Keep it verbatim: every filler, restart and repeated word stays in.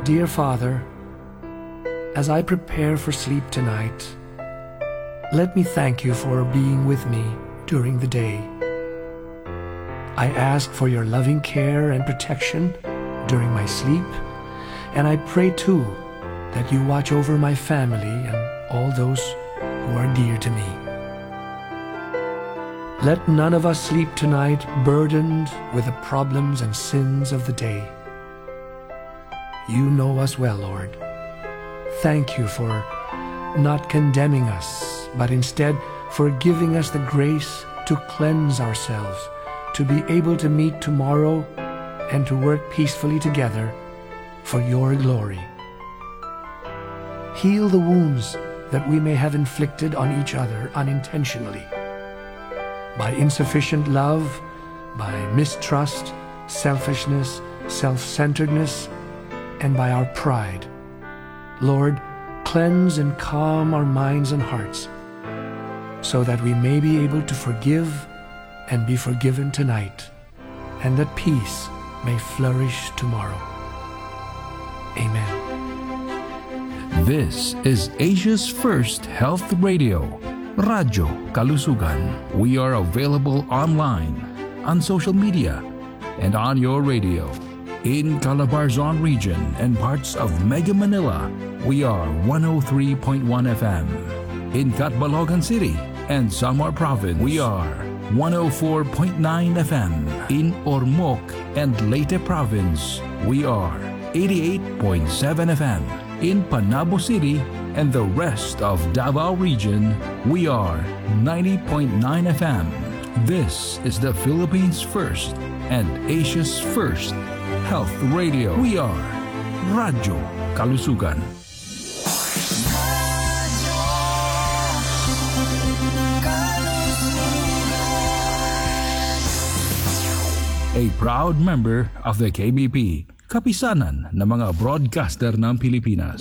Dear Father, as I prepare for sleep tonight, let me thank you for being with me during the day. I ask for your loving care and protection during my sleep, and I pray too that you watch over my family and all those who are dear to me. Let none of us sleep tonight burdened with the problems and sins of the day. You know us well, Lord. Thank you for not condemning us, but instead for giving us the grace to cleanse ourselves, to be able to meet tomorrow and to work peacefully together for your glory. Heal the wounds that we may have inflicted on each other unintentionally, by insufficient love, by mistrust, selfishness, self-centeredness, and by our pride. Lord, cleanse and calm our minds and hearts so that we may be able to forgive and be forgiven tonight, and that peace may flourish tomorrow. Amen. This is Asia's first health radio, Radyo Kalusugan. We are available online, on social media, and on your radio. In Calabarzon region and parts of Mega Manila, we are one oh three point one F M. In Catbalogan City and Samar Province, we are one oh four point nine F M. In Ormoc and Leyte Province, we are eighty-eight point seven F M. In Panabo City and the rest of Davao region, we are ninety point nine F M. This is the Philippines' first and Asia's first health radio. We are Radyo Kalusugan. A proud member of the K B P, kapisanan ng mga broadcaster ng Pilipinas.